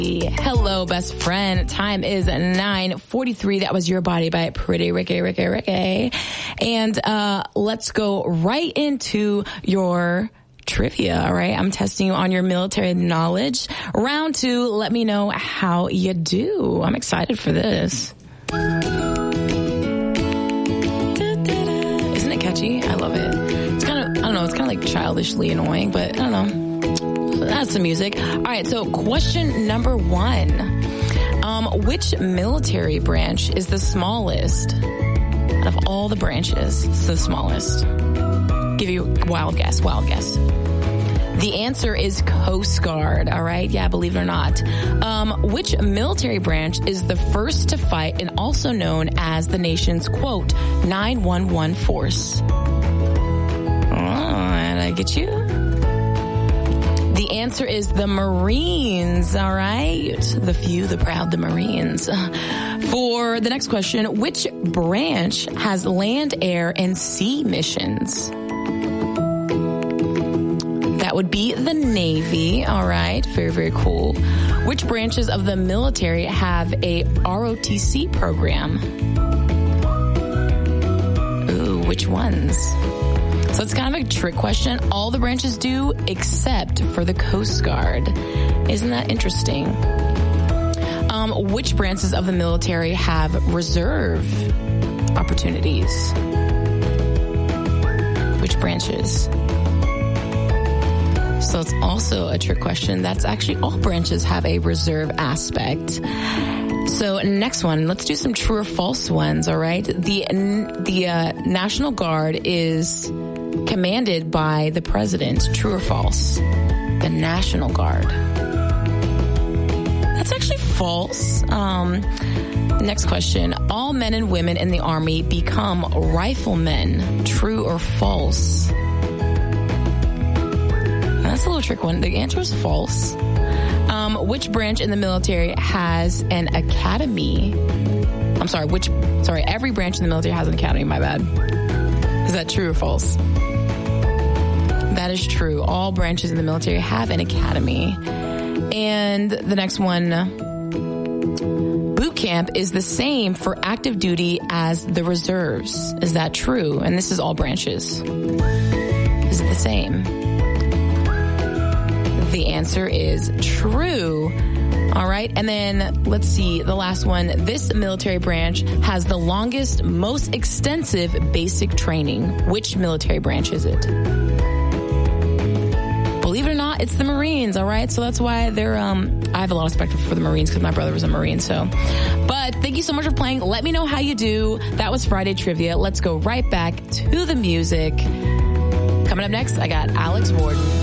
Hello, best friend. Time is 9:43. That was Your Body by Pretty Ricky. And let's go right into your trivia, all right? I'm testing you on your military knowledge. Round 2, let me know how you do. I'm excited for this. Isn't it catchy? I love it. It's kind of, I don't know, it's kind of like childishly annoying, but I don't know. That's the music. All right, so question number 1. Which military branch is the smallest? Out of all the branches, it's the smallest. Give you a wild guess. The answer is Coast Guard, all right? Yeah, believe it or not. Which military branch is the first to fight and also known as the nation's, quote, 911 force? Did I get you? The answer is the Marines, all right? The few, the proud, the Marines. For the next question, which branch has land, air, and sea missions? That would be the Navy, all right? Very, very cool. Which branches of the military have a ROTC program? Ooh, which ones? So it's kind of a trick question. All the branches do except for the Coast Guard. Isn't that interesting? Which branches of the military have reserve opportunities? Which branches? So it's also a trick question. That's actually all branches have a reserve aspect. So next one, let's do some true or false ones, all right? The National Guard is commanded by the president. True or false? The National Guard. That's actually false. Next question. All men and women in the Army become riflemen. True or false? That's a little trick one. The answer is false. Which branch in the military has an academy? Every branch in the military has an academy, my bad. Is that true or false? That is true. All branches in the military have an academy. And the next one, boot camp is the same for active duty as the reserves. Is that true? And this is all branches. Is it the same? The answer is true. All right. And then let's see the last one. This military branch has the longest, most extensive basic training. Which military branch is it? Believe it or not, it's the Marines. All right. So that's why they're, I have a lot of respect for the Marines because my brother was a Marine. So, but thank you so much for playing. Let me know how you do. That was Friday Trivia. Let's go right back to the music. Coming up next, I got Alex Warden.